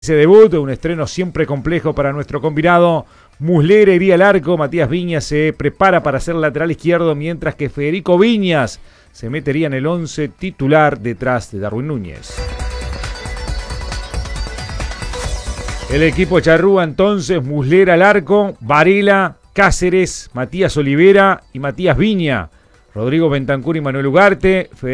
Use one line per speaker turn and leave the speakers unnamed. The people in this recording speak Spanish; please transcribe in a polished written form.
Ese debut, un estreno siempre complejo para nuestro combinado. Muslera iría al arco, Matías Viñas se prepara para ser lateral izquierdo, mientras que Federico Viñas se metería en el 11 titular detrás de Darwin Núñez. El equipo charrúa entonces: Muslera al arco, Varela, Cáceres, Matías Olivera y Matías Viña, Rodrigo Bentancur y Manuel Ugarte,